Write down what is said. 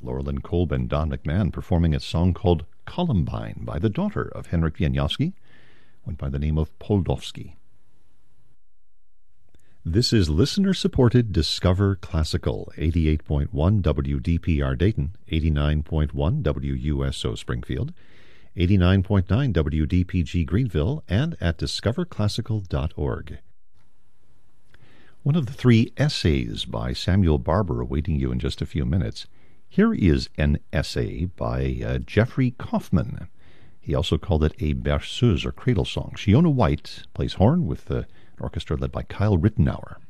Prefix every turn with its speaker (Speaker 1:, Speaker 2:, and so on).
Speaker 1: Laurelyn Kolb and Don McMahon performing a song called Columbine by the daughter of Henryk Wieniawski, went by the name of Poldowski. This is listener-supported Discover Classical, 88.1 WDPR Dayton, 89.1 WUSO Springfield, 89.9 WDPG Greenville, and at discoverclassical.org. One of the three essays by Samuel Barber awaiting you in just a few minutes. Here is an essay by Jeffrey Kaufman. He also called it a berceuse or cradle song. Shiona White plays horn with an orchestra led by Kyle Rittenauer.